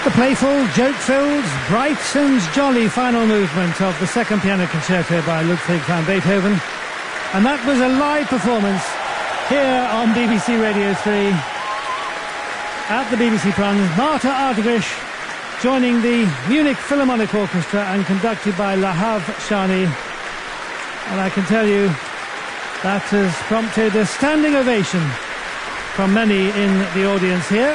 The playful, joke-filled, bright and jolly final movement of the second piano concerto by Ludwig van Beethoven. And that was a live performance here on BBC Radio 3 at the BBC Proms. Marta Argerich joining the Munich Philharmonic Orchestra and conducted by Lahav Shani. And I can tell you that has prompted a standing ovation from many in the audience here.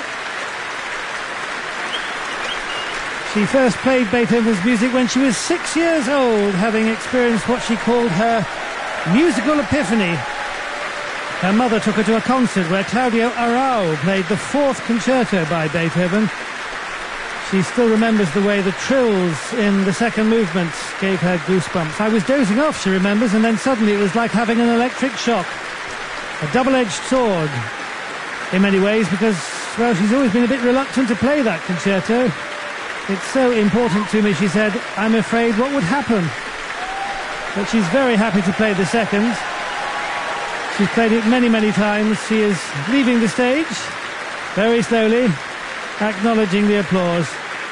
She first played Beethoven's music when she was 6 years old, having experienced what she called her musical epiphany. Her mother took her to a concert where Claudio Arrau played the fourth concerto by Beethoven. She still remembers the way the trills in the second movement gave her goosebumps. I was dozing off, she remembers, and then suddenly it was like having an electric shock. A double-edged sword in many ways, because, well, she's always been a bit reluctant to play that concerto. It's so important to me, she said, I'm afraid what would happen. But she's very happy to play the second. She's played it many, many times. She is leaving the stage, very slowly, acknowledging the applause.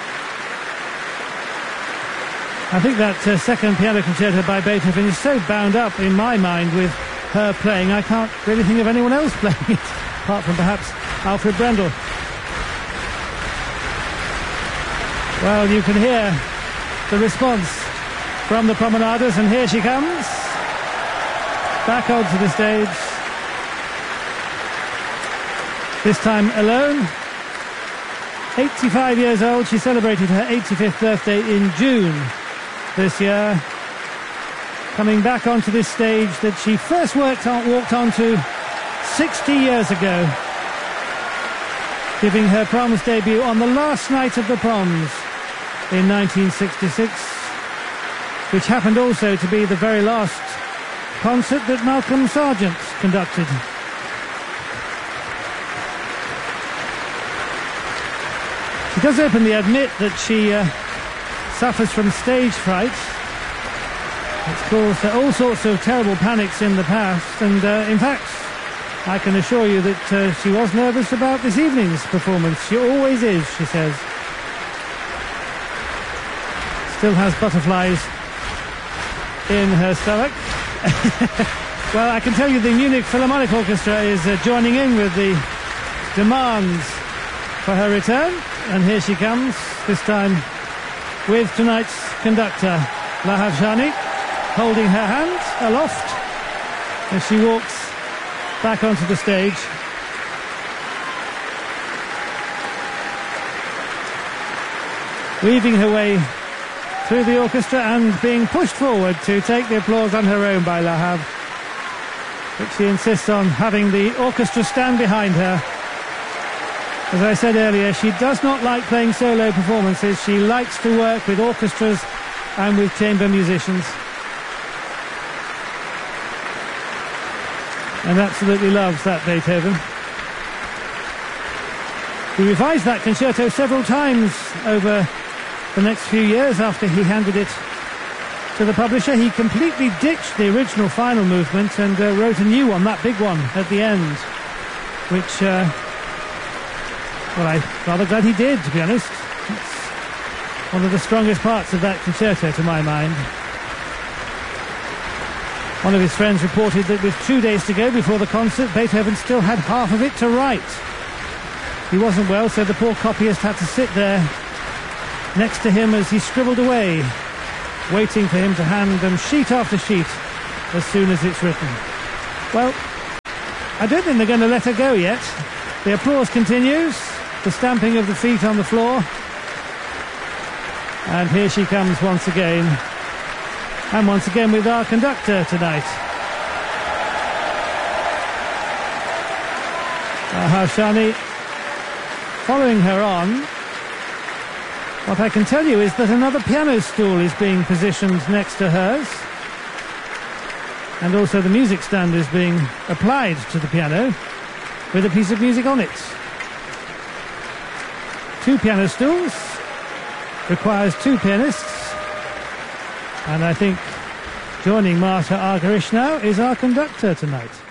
I think that second piano concerto by Beethoven is so bound up in my mind with her playing, I can't really think of anyone else playing it, apart from perhaps Alfred Brendel. Well, you can hear the response from the promenaders, and here she comes, back onto the stage, this time alone. 85 years old, she celebrated her 85th birthday in June this year, coming back onto this stage that she first walked onto 60 years ago, giving her Proms debut on the last night of the Proms in 1966, which happened also to be the very last concert that Malcolm Sargent conducted. She does openly admit that she suffers from stage fright. It's caused all sorts of terrible panics in the past, and in fact, I can assure you that she was nervous about this evening's performance. She always is, she says. Still has butterflies in her stomach. Well, I can tell you the Munich Philharmonic Orchestra is joining in with the demands for her return, and here she comes, this time with tonight's conductor, Lahav Shani, holding her hand aloft as she walks back onto the stage. Weaving her way through the orchestra and being pushed forward to take the applause on her own by Lahav. But she insists on having the orchestra stand behind her. As I said earlier, she does not like playing solo performances. She likes to work with orchestras and with chamber musicians, and absolutely loves that Beethoven. He revised that concerto several times over the next few years after he handed it to the publisher. He completely ditched the original final movement and wrote a new one, that big one at the end, which, well, I'm rather glad he did, to be honest. It's one of the strongest parts of that concerto, to my mind. One of his friends reported that with 2 days to go before the concert, Beethoven still had half of it to write. He wasn't well, so the poor copyist had to sit there next to him as he scribbled away, waiting for him to hand them sheet after sheet as soon as it's written. Well, I don't think they're going to let her go yet. The applause continues, the stamping of the feet on the floor, and here she comes once again, and once again with our conductor tonight. Lahav Shani following her on. What I can tell you is that another piano stool is being positioned next to hers, and also the music stand is being applied to the piano with a piece of music on it. 2 piano stools requires 2 pianists, and I think joining Marta Argerich now is our conductor tonight.